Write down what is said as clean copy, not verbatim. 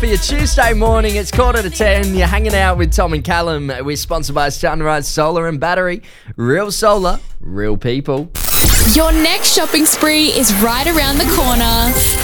For your Tuesday morning, it's 9:45. You're hanging out with Tom and Callum. We're sponsored by Sunrise Solar and Battery. Real solar, real people. Your next shopping spree is right around the corner.